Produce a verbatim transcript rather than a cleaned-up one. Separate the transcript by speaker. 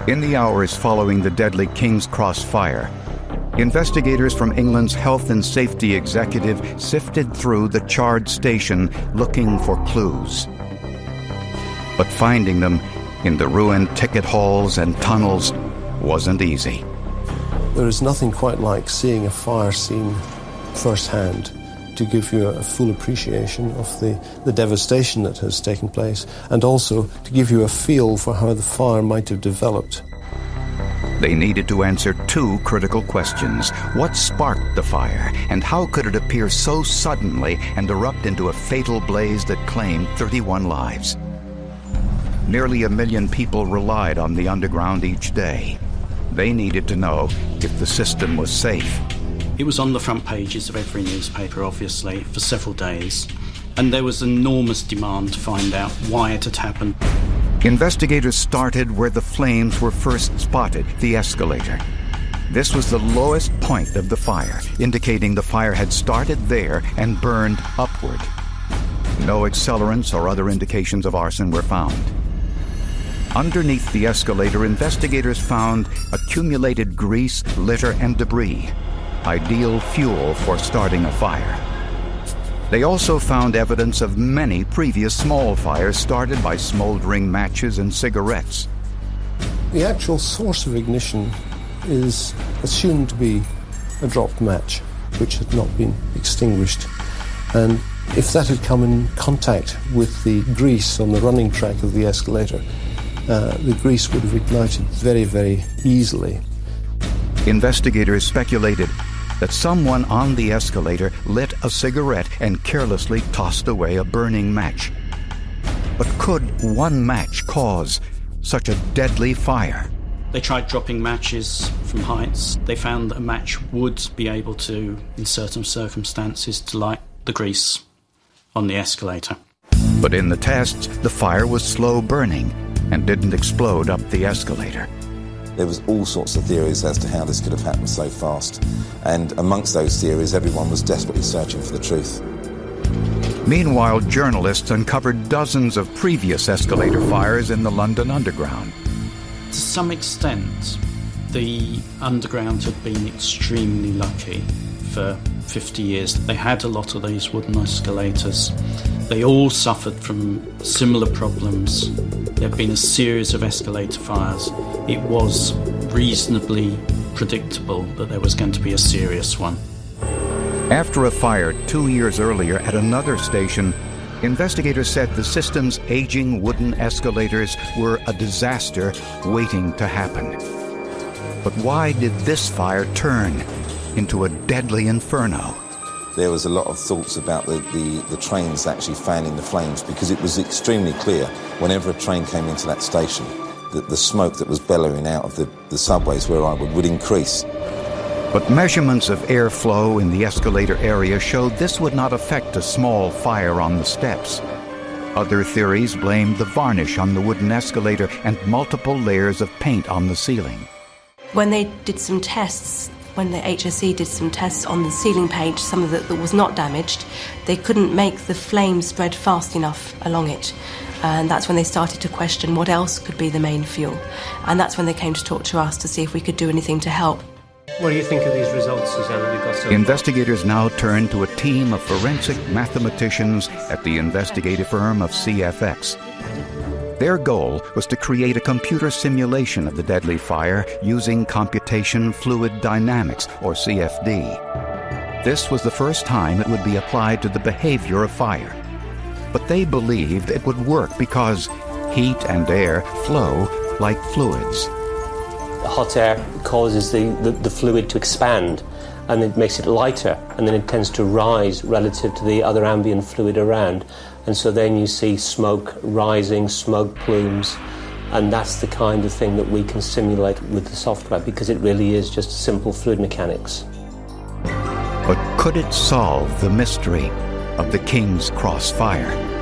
Speaker 1: In the hours following the deadly King's Cross fire, investigators from England's Health and Safety Executive sifted through the charred station looking for clues. But finding them in the ruined ticket halls and tunnels wasn't easy.
Speaker 2: There is nothing quite like seeing a fire scene firsthand to give you a full appreciation of the, the devastation that has taken place, and also to give you a feel for how the fire might have developed.
Speaker 1: They needed to answer two critical questions. What sparked the fire, and how could it appear so suddenly and erupt into a fatal blaze that claimed thirty-one lives? Nearly a million people relied on the underground each day. They needed to know if the system was safe.
Speaker 3: It was on the front pages of every newspaper, obviously, for several days, and there was enormous demand to find out why it had happened.
Speaker 1: Investigators started where the flames were first spotted, the escalator. This was the lowest point of the fire, indicating the fire had started there and burned upward. No accelerants or other indications of arson were found. Underneath the escalator, investigators found accumulated grease, litter, and debris, ideal fuel for starting a fire. They also found evidence of many previous small fires started by smoldering matches and cigarettes.
Speaker 2: The actual source of ignition is assumed to be a dropped match, which had not been extinguished. And if that had come in contact with the grease on the running track of the escalator, uh, the grease would have ignited very, very easily.
Speaker 1: Investigators speculated that someone on the escalator lit a cigarette and carelessly tossed away a burning match. But could one match cause such a deadly fire?
Speaker 3: They tried dropping matches from heights. They found that a match would be able to, in certain circumstances, to light the grease on the escalator.
Speaker 1: But in the tests, the fire was slow burning and didn't explode up the escalator.
Speaker 4: There was all sorts of theories as to how this could have happened so fast. And amongst those theories, everyone was desperately searching for the truth.
Speaker 1: Meanwhile, journalists uncovered dozens of previous escalator fires in the London Underground.
Speaker 3: To some extent, the Underground had been extremely lucky for fifty years. They had a lot of these wooden escalators. They all suffered from similar problems. There had been a series of escalator fires. It was reasonably predictable that there was going to be a serious one.
Speaker 1: After a fire two years earlier at another station, investigators said the system's aging wooden escalators were a disaster waiting to happen. But why did this fire turn into a deadly inferno?
Speaker 4: There was a lot of thoughts about the, the, the trains actually fanning the flames, because it was extremely clear whenever a train came into that station that the smoke that was bellowing out of the, the subways where I would, would increase.
Speaker 1: But measurements of airflow in the escalator area showed this would not affect a small fire on the steps. Other theories blamed the varnish on the wooden escalator and multiple layers of paint on the ceiling.
Speaker 5: When they did some tests, when the H S E did some tests on the ceiling paint, some of it that was not damaged, they couldn't make the flame spread fast enough along it. And that's when they started to question what else could be the main fuel. And that's when they came to talk to us to see if we could do anything to help.
Speaker 6: What do you think of these results, Suzanne, that we've got so far?
Speaker 1: Investigators now turn to a team of forensic mathematicians at the investigative firm of C F X. Their goal was to create a computer simulation of the deadly fire using computation fluid dynamics, or C F D. This was the first time it would be applied to the behavior of fire. But they believed it would work because heat and air flow like fluids.
Speaker 6: The hot air causes the, the, the fluid to expand, and it makes it lighter, and then it tends to rise relative to the other ambient fluid around. And so then you see smoke rising, smoke plumes, and that's the kind of thing that we can simulate with the software, because it really is just simple fluid mechanics.
Speaker 1: But could it solve the mystery of the King's Cross fire?